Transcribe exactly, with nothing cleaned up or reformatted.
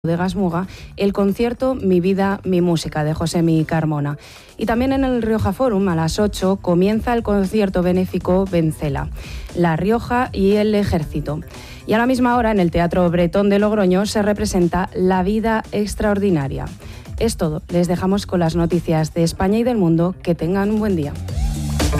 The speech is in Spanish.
de Gasmuga, el concierto Mi vida, mi música, de Josemi Carmona. Y también en el Rioja Forum, a las ocho, comienza el concierto benéfico Vencela, La Rioja y el Ejército. Y a la misma hora, en el Teatro Bretón de Logroño, se representa La vida extraordinaria. Es todo. Les dejamos con las noticias de España y del mundo. Que tengan un buen día.